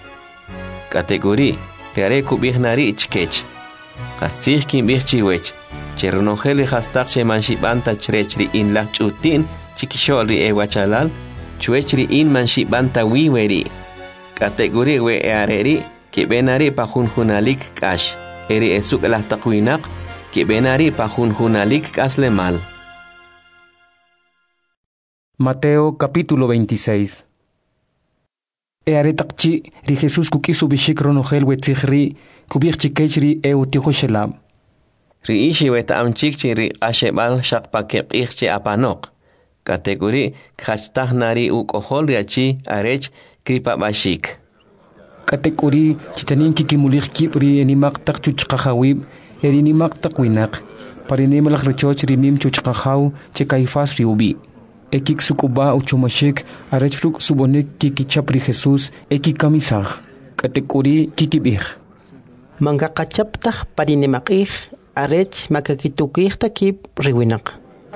categoría riare kubihnari chkech qasih kim bihchiwech chernoheli hastaqche man shibanta chrechri in la chutin chikishol ri ewachalal chwechri in man shibanta wiweri categoría we eareri que benari pa hunhunalik kash eri esuk la taqwinaq que benari pa hunhunalik kaslemal. Mateo capítulo 26. Earetaqchi ri Jesús kukisu bishik ronogel wetzihri kubich chikechri eutijo shelab. Ri ishi weta amchikchi ri ashebal shaqpakep ichchi apanok. Categoría khachtahnari ukohol riachi arech kripa bashik. Categoría chitanin kikimulich kipri enimak tak chuchqahawib erinimak takwinaq. Parinemalak rechoch rinim chuchqahaw chekaifas riubi. Ekik sukuba uchumashik arechfruk subonek kikichapri Jesús ekikamisaj. Categoría kikibih. Mangakachaptaj parinemakij arech makakitukij takip riwinaq.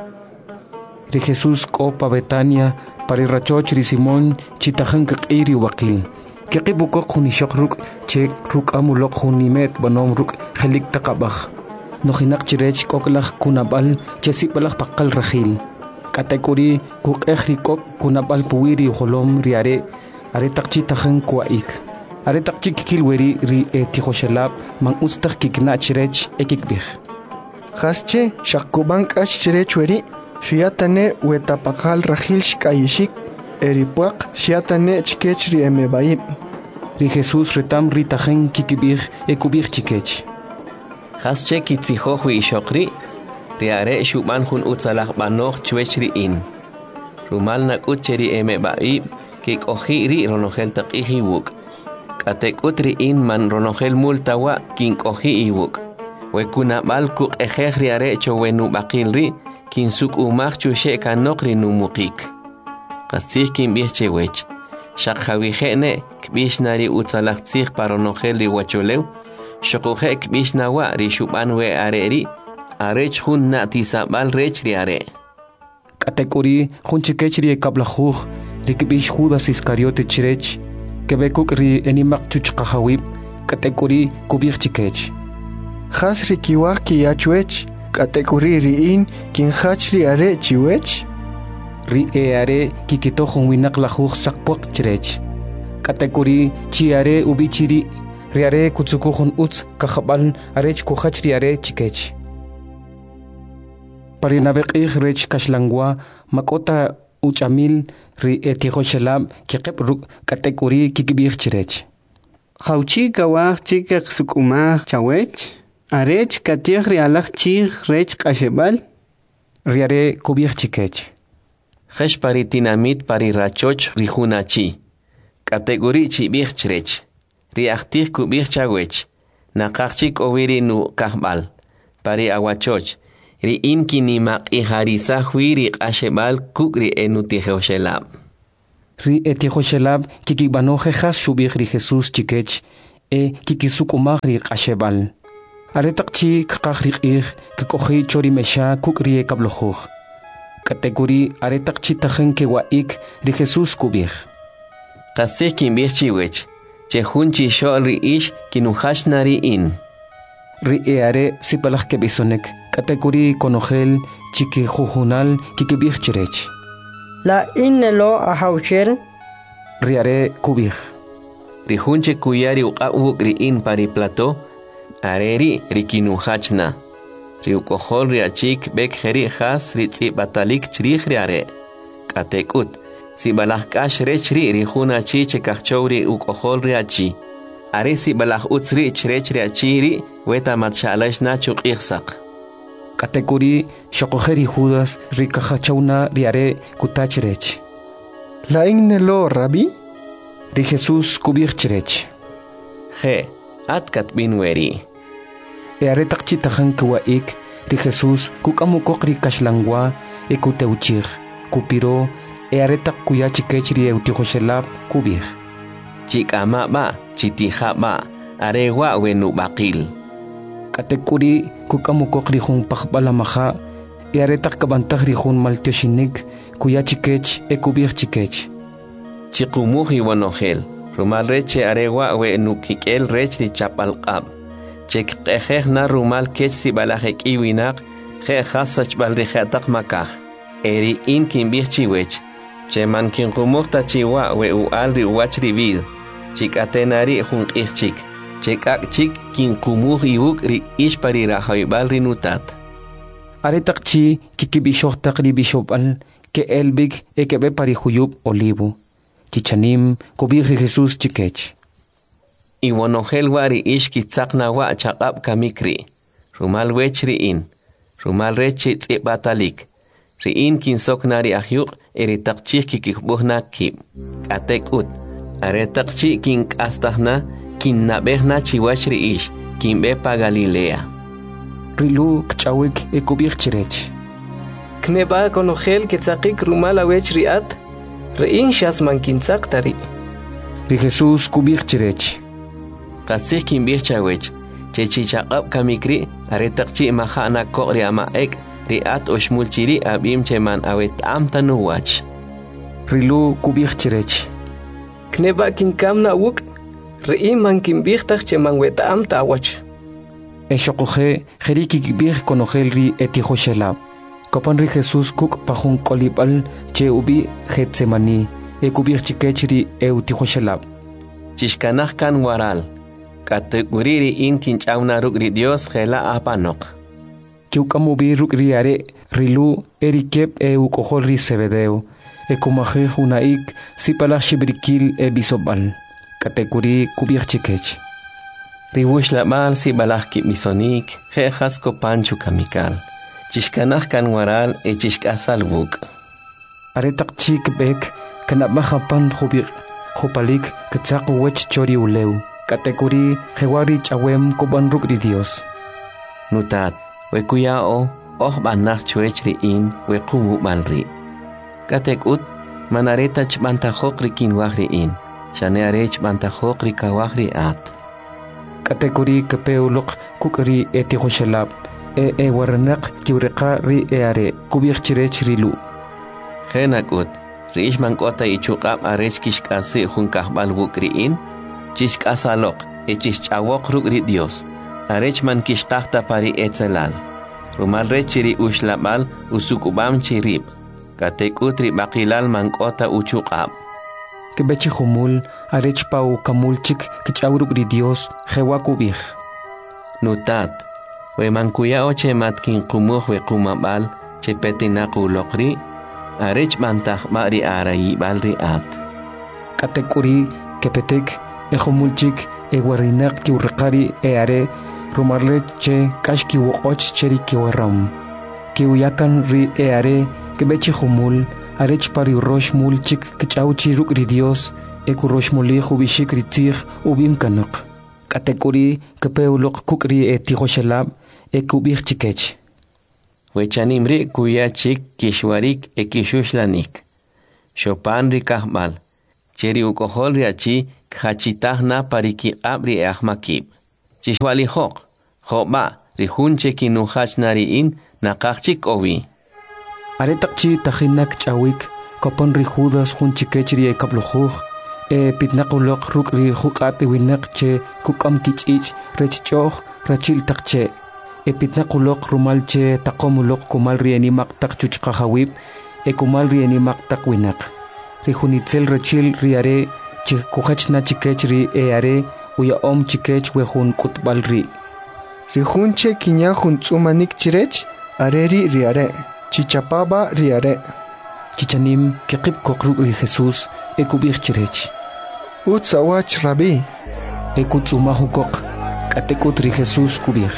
Ri Jesús kopa Betania parirachoch ri Simón chitajan kakiri wakil. Kikibukok hunishokruk che ruk amulok hunimet banom ruk helik takabaj. Nohinak chirech koklaj kunabal chesipalaj pakal rajil. Categoría kuk ejrikok kunabal puwiri holom riare aretakchi tajan kuaik. Aretakchi kikilweri ri etijoshelab man ustak kikna chirech ekikbih. Hasche shakubank ash chirech weri shiatane wetapakal rajil shikayishik eripuak shiatane chikechri emebaib. Ri Jesús retam ritajen kikibih ekubih chikech. Hasche kitzihohwi ishokri riare shuban hun utsalaj banoch chwechri in. Rumal nakutcheri emebaib kik ohiri ronogel taqiji wuk. Katekutri in man ronogel multawa kin ohi iwuk. Wekuna balkuk ejehri are chowenu bakilri kin suk umach chushe kanokri numukik. Qasih kin bihchewech. Shakhawijene kbishnari utsalajtzih paronogel ri wacholew. Shokuhe kbishnawa ri shuban we areri. Arech hun natisabal rech riare. Categoría hun chikechri kablajuj rikbish Judas Iscariote chirech kebekuk ri enimak chuchqahawib categoría kubich chikech. Has rikiwak ki yachuech categoría riin kin hachri are chiwech. Ri eare kikitojon winak lajuj sakpuak chirech. Categoría chiare ubichiri riare kutsukujon utz kahabal arech kuhachri are chikech. Parinabek rech kashlangwa makota uchamil ri etijoshelab kikebruk categoría kikibich chirech. Hauchi kawach chikak sukumach chawech arech katij rialach chig rech kashebal riare kubich chikech. Hesh pari tinamit pari rachoch rihunachi. Categoría chibich chirech. Riachtih kubich chawech. Nakachik oviri nu kahbal. Pari awachoch. ri in kinimaq iharisa huiri ashebal kukri enutijoshelab. Ri etijoshelab kikibanoje has shubih ri Jesús chikech kikisukumag ri ashebal. Aretakchi kakak ri kikohi chori mesha kukri kablojuj. Kategori aretakchi tajen kewaik ri Jesús kubih. Kasih kimbih chiwech, chehunchi shol ri ish kinuhashna ri in. Ri eare sipalaj kebisonek, kategori konogel chiki jujunal kikibih chirech. La innelo ahaucher. Ri are kubih. Ri hunche kuyari uqabuk ri in pari plato, areri ri kinuhachna. Ri ukohol ri achik bek heri has ri batalik chrih ri are. Katekut. Si balah kash rech ri huna chi chekachowri ukohol ri achi. Are si balah utsri chrech ri achi ri weta matshalash na chuk ihsak. Kategori shokojeri Judas ri kajachawna ri are kutachrech. La innelo Rabbi? Ri Jesús kubich chrech. He, atkat binweri. Are takchi tajan kuwaik ri Jesús kukamukok ri kashlangwa kuteuchir kupiro aretak kuya chikech ri eutijoshelab kubich. Chikama ba, chitiha ba, arewa wenu bakil. Kategori kukamukok ri jun pakbalamaja aretak kabantag ri jun maltioshinik kuya chikech kubich chikech. Chikumuhi wanogel, rumal reche arewa wenu kikel rech ri chapalqab. Chek na rumal kech si balajek iwinak, je hasach balrijatak makaj. Eri in kimbich chiwech. Cheman kin kumukta chiwa we ualri uachri vid. Chik atenari jun chik. Chekak chik kin kumuh iuk ri ishpari rahoibal rinutat. Aretak chi kikibishoktak ri bishopal ke elbig ekebe pari huyub olivo. Chichanim kubih ri Jesús chikech. Iwanogel wari ishkitzakna wa chaqab kamikri. Rumal wechri in. Rumal rechi batalik. Ri in kin soknari ahyuk eritakchi kikikbuhna kib. Atek ut. Aretakchi kin astahna kin nabehna chiwachri ish. Kin bepa Galilea. Rilu kchawik ekubich chirech. Kneba konogel ketzakik rumal awechri at. Ri in shasman kin tsaktari. Ri Jesús kubich chirech. Kasih kin bichawech. Chechi chaqab kamikri aretakchi mahana kokri amaek. Riat oshmulchiri abim cheman awet amtanuwach. Rilu kubich chirech. Kneba kin kamna wuk. Ri man kin bichtach cheman wet amtawach. Eshokoje jeriki kibich konogel ri etijoshelab. Kopan ri Jesús kuk pajun kolibal che ubi Getsemani. Kubich chikech ri eutijoshelab. Chishkanach kan waral. Kategoriri in kinchawna ruk ri Dios gela apanok. Kiukamubi ruk ri are rilu erikep ukohol ri Zebedeo. Kumaje junaik sipalach shibrikil bisobal. Kategori kubich chikech. Ribush labal sibalach kimisonik jejas kopanchu kamikal. Chishkanach kan waral chishkasal wuk. Aretak chik bek kanabmajapan jubik jupalik ketsaku wech chori uleu. Kategori jewari chawem koban ruk ri Dios. Nutat, wekuyao banach chuechri in wekumu balri. Katekut manareta chbantajok ri kinwahri in. Shanearech bantajok ri kawahri at. Kategori kepeulok kukri etijoshelab. Waranak kiureka ri eare kubich chirech rilu. Genakut, Rishman kota ichukab arech kishkase junkahbal wukri in. Chishkasalok, chishchawok ruk ri Dios. Arechman kishkahta pari etzelal. Rumal rechiri ushlabal usukubam chirib. Katekutri bakilal mankota uchukab. Kebechi humul arech pau kamulchik kichawruk ri Dios jewakubich. Nutat, we mankuya oche matkin kumuh we kumabal che petinaku lokri. Arech mantah mari arayi balri at. Katekuri kepetek ejomulchik warinak kiurrekari are rumarle che kashki wokoch cheri kiwaram. Kiuyakan ri are kebechi humul arech pari rosh mulchik kichauchi ruk ri Dios rosh muli hubishik ri tzig ubim kanak. Katekuri kepeulok kukri tijoshelab kubich chikech. Wechanimri kuyachik kishwarik ekishuslanik. Chopan rikahmal. Cheri ukohol riachi khachitahna pariki abri ahmakib. Chishwali hok. Hoba rihunche kinuhachnariin nakachik owi. Aretakchi tahinak chawik kopon rihudas hunchikechri ekablujuj pitnakulok rukri hukate winakche kukam kichich rechchoh rachil takche pitnakulok rumalche takomulok kumal rienimak takchuchqahawib kumal rienimak takwinak rihunitzel rachil riare chikukachna chikechri are uyaom chikech wehun kutbalri rihunche kinya huntsumanik chirech areri riare chichapaba riare chichanim kekib kokru ri Jesús ekubich chirech utsawach rabi ekutsumahukok katekut ri Jesús kubich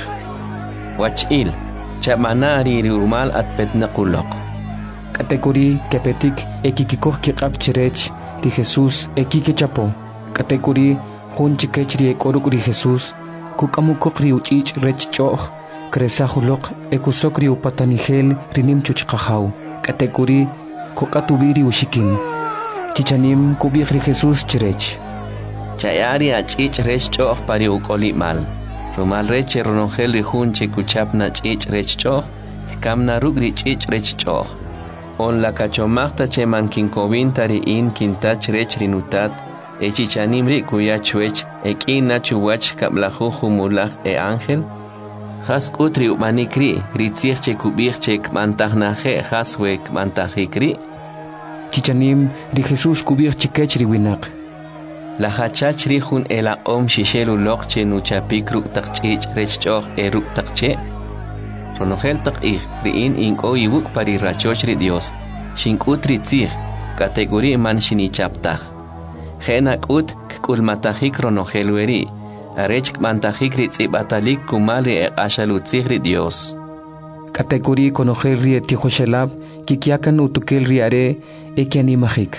wachil chamanari rumal at petnakulok katekuri kepetik ekikikoj kiqab chirech ri Jesús ekikechapo katekuri hun chikechri ekoruk ri Jesús kukamukok ri uchich rechchoh kresahulok ekusokri upatanigel rinim chuchqahaw katekuri kokatubiri ushikin chichanim kubich ri Jesús chirech chayari achich rechchoh pari ukoli mal rumal reche ronongel ri hunche kuchapna chich rechchoh kamna rugri chich rechchoh on la kachomachta che mankinkovin in kintach rech rinutat chichanim ri kuyachwech ekina chuwach kablahu humulach ángel Has utri umanikri, ritzirche kubirche kmantahnaje haswe kmantahikri. Chichanim ri Jesús kubirche kechri winak. La hachachri hun ela om shishelu lokche nuchapikru takchich rechchoh eru takche. Ronogel takir riin inko ibuk pari rachochri Dios. Shink utri tzir, kategori man shinichaptah. Henak ut kulmatahik ronogel weri. Arech mantajik ritzibatalik kumali ashalutzigri Dios. Kategori konogel ri etihoshelab kikiakan utukel riare ekianimajik.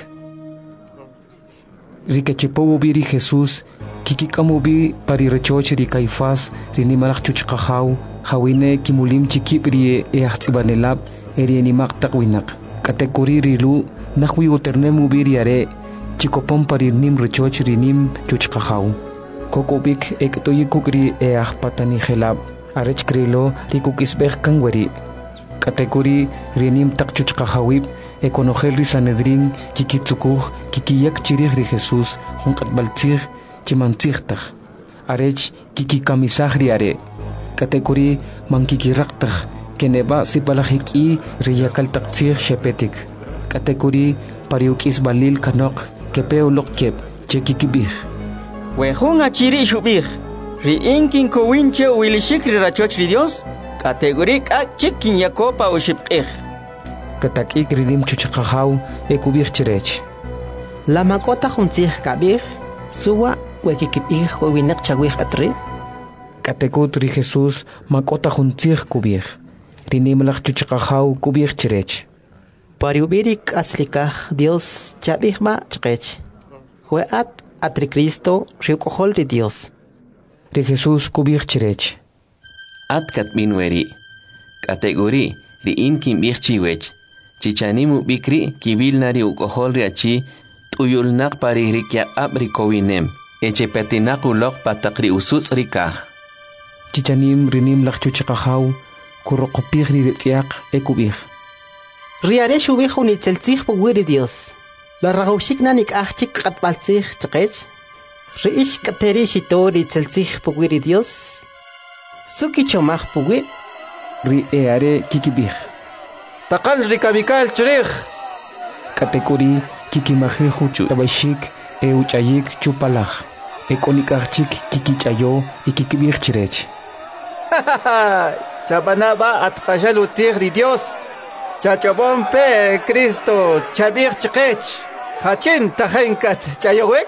Rikechepobo biri Jesús kikikamubi pari rechoch ri Caifás rinimalach chuchqahaw hawine kimulim chikip ri eachtsibanelab erienimak takwinak. Kategori rilu nahwi uternemu biriare chikopon pari nim rechoch rinim chuchqahaw. Kokobik ektoyikukri patanigelab arech krilo rikukisbeh kangweri kategori rinim takchuchqahawib ekonogel ri Sanedrin kikitsukuj kikiyak chirij ri Jesús junqatbaltzig chimantzigtaj arech kikikamisaj riare kategori mankikiraqtaj keneba sipalajiki riyakaltaqtzig shepetik kategori pariukisbalil kanok kepeolokkeb chekikibij Wejun achiri shubich, riinkin kowinche wilishik rirachoch ri Dios, kategorik ak chikin yakopa ushipich. Katakik ridim chuchqahaw ekubich chirech. La makota juntzih kabich, suwa wekikipich kowinek chawich atri. Katekut ri Jesús makota juntzih kubich. Rinimlach chuchqahaw kubich chirech. Pariubirik aslikah Dios chabich ma chqech. Hueat Atri Cristo riukohol de Dios. Ri Jesús kubich chirech. Atkat minueri. Kategori ri inkin bichchiwech. Chichanimu bikri kivilnari ukohol riachi tuyulnak pari rikya abri kowinem. Echepetinaku lok patakri usuts rikah. Chichanim rinim lach chuchqahaw kurokopich ri retiak ekubich. Riare shubich unitzeltzich pugwiri Dios. La ragaushik nanik achik katbaltzich chqech. Riish kateri shitori tzeltzich pugwiri Dios. Suki chomach pugwi. Ri eare kikibich. Takal rikabikal chirich. Kategori kikimajeju tabashik uchayik chupalaj. Ekonikachik kikichayo ikikibich chirech. Chabanaba at kashalutzich di Dios. Chachabon pe Cristo chabich chqech. Hachin tajenkat chayowek.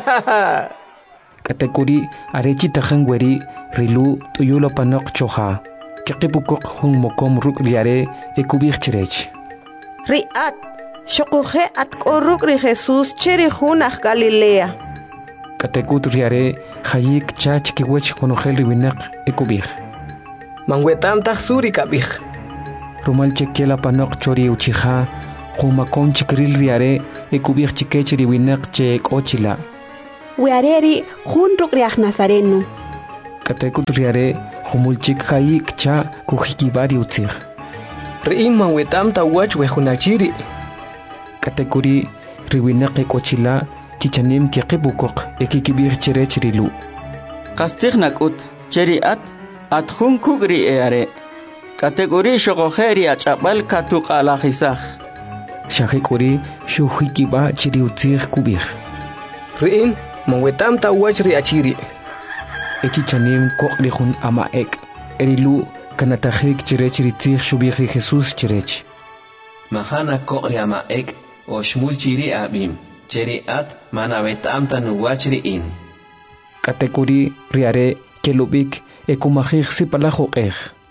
Kategori arechi tajangweri rilu tuyulo panok choha. Kekipukok hun mokom ruk riare ekubich chirech. Riat, shokuje at koruk ri Jesús chiri hunach Galilea. Kategut riare hayik chach kiwech konogel riwinak ekubich. Manwetam tajsuri kabich. rumal chekiela panok chori uchiha humakom chikril riare ekubir chikech riwinak che kochila weareri junruk riach nazareno katekut riare humulchik hayi kcha kuhikibari utzig ri'in manwetam tawach wejunachiri katekuri riwinak kochila chichanim keqibukok ekikibir cherech rilu qastig nakut cheriat atjun kugri eare kategori shogojeri achapal katuk alajisaj shahikuri shuhikiba chiriutzig kubir ri'in manwetam tawach riachiri ekichanim koqrihun ama ek erilu kanatajik cherech ritzig shubir Jesus cherech mahana koqri ama ek o shmul chiri abim cheriat manawetam tanuwach ri'in kategori riare kelubik ekumajig sipalajoqej.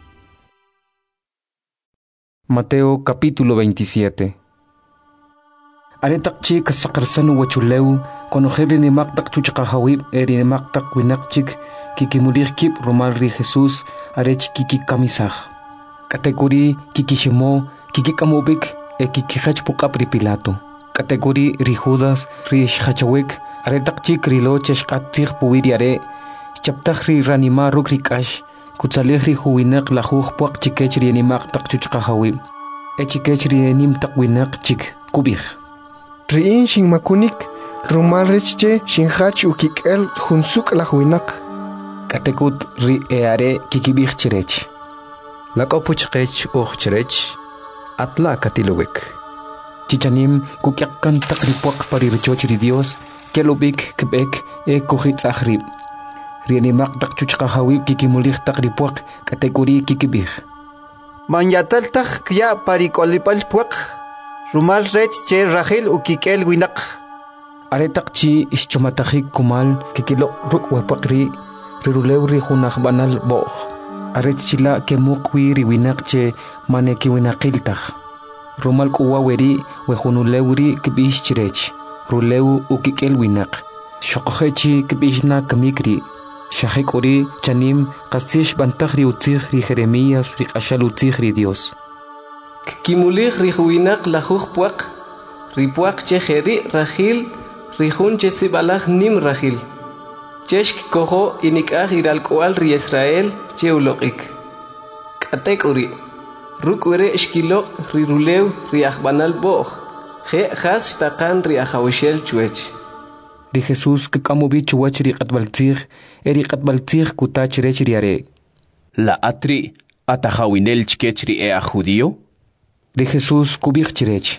Mateo capítulo 27. Aretakchi kasaqarsanu wachuleu konojer ni maktak chuchqahawib eri maktak winakchik kikimurikip romalri Jesus arech kiki kamisaj. Kategori kikishimo kikikamubik ekikihach puqapri Pilato. Kategori ri Judas ri shachawek aretakchi krilo cheshqatzig puwiriare chaptajri ranima rukrikash kutsalejri huwinak lajuj puaq chikechri animaq taqchuchqahawib echikechri enim taqwinak chik kubij ri'in shinmakunik rumalrichche shinhach ukikel junsuk lajuinak katekut ri eare kikibij chirech lakopuchqech chirech atla katilowek chichanim kukyaqkan taqripuaq parirchochri Dios kelubik kbek kujitzajrib rianimaq taqchuchqahawib kikimulij taqripuaq kategori kikibij manyatal taq kya parikolipal puaq rumal rech che rajil ukikel winaq aretaqchi ischumatajik kumal kikilo rukwapaqri rirulewri junaj banal boj arechchila kemuqwi riwinaq che manekiwinaqiltaj rumal kuwaweri wejunulewri kibij chirech rulew ukikel winaq shoqojechi kibijna kamikri shahikuri chanim qasish bantajri utzig ri Jeremías ri qashal utzig ri Dios kimulij ri huinaq lajuj puaq ri puaq che jeri rajil ri jun che sibalaj nim rajil cheshk kojo inikaj iralqoal ri Israel che uloqik katekuri rukwere ishkiloq ri rulew ri ajbanal boj je jas taqan ri ajawishel chuech ri Jesus kikamubi chuwach ri qatbaltzig eri qatbaltzig kutach rech riare la atri atajawinel chkech ri ea judío ri Jesus kubij chirech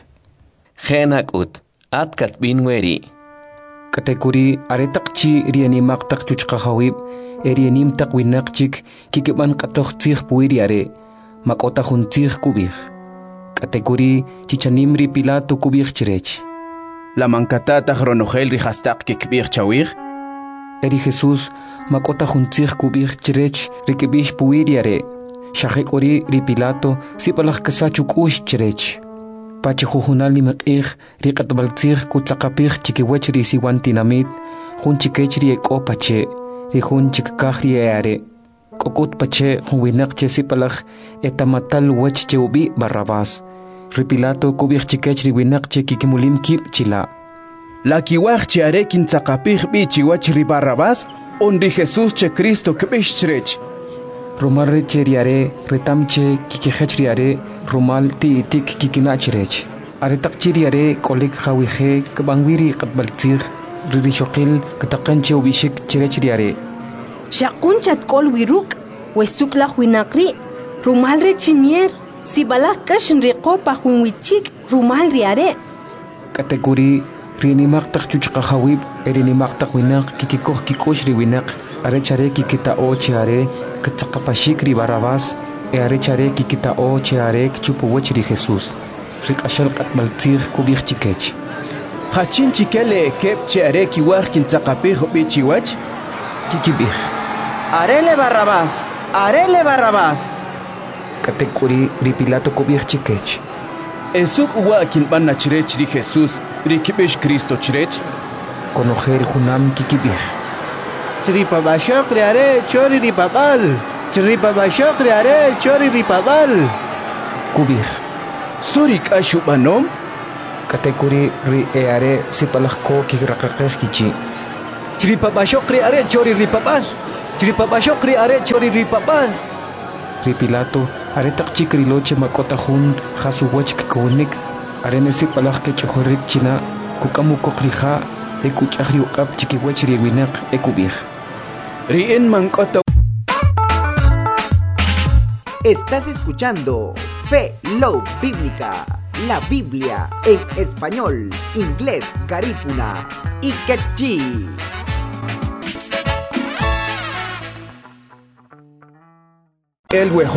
jenakut atkat binweri katekuri aretaqchi ri animaq taqchuchqahawib eri anim taqwinaqchik kikiban qatoqtzig puiriare makota juntzig kubij katekuri chichanim ri Pilato kubij chirech la mankatata ronogel ri hastaq kikbij chawig eri Jesus makota juntzig kubij chirech ri kibij puiriare shahekuri ri Pilato sipalaj kasachuk chirech pachi jujunal ni maqij ri qatbaltzig kutzaqapij chikiwech ri siwantinamit jun chikech ri ekopache ri jun chikkaj ri eare kokut pache juwinaq che sipalaj etamatal wech che ubi Barrabás ri Pilato kubij chikech ri winaq che kikimulim kib chila la kiwaj che are kintzaqapij bi chiwach ri Barrabás on ri Jesus che Cristo kbij chirech rumal recheriare retamche kikihechriare rumal tiitik kikinachirech aretaqchiriare kolik khawije kabangwiri qatbaltzig ririshoqil kataqanche ubishik chirechriare shaqunchat kol wiruk wesukla winaqri rumal rechimier sibalak kashin riqopa junwichik rumal riare kategori rinimaq taqchuchqahawib erinimaq taqwinaq kikikoh kikoshri winaq arechare kikitao chiare katzaqapashik ri Barrabás arechare kikitao chiare kchupuwech ri Jesus riqashal qatbaltzig kubij chikech hachin chikele kep chiare kiwaj kintzaqapij bi chiwach kikibij arele Barrabás katekuri ri Pilato kubij chikech esuk wa kinbanna chirech ri Jesus ri kibij Cristo chirech konojel junam kikibij Tripabashok riare chori ripabal. Tripabashok riare chori ripabal. kubij. Surik ashubanom? Katekuri ri eare sipalakko kikrakakeh kichi. Chiripapashokri are chori ripapal. Chiripapashokri are chori ripapal. Ri Pilato are takchik riloche makota hun hasuwach kikonik. Are nesipalak ke chohorik china kukamukok rija ekuchahri ukap chikiwach riwinak ekubij. Rien mankota. Estás escuchando Fe Love Bíblica, la Biblia en español, inglés, garífuna y quechí. El huejo.